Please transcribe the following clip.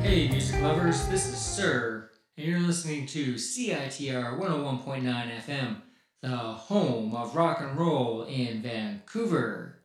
Hey, music lovers, this is Sir, and you're listening to CITR 101.9 FM, the home of rock and roll in Vancouver.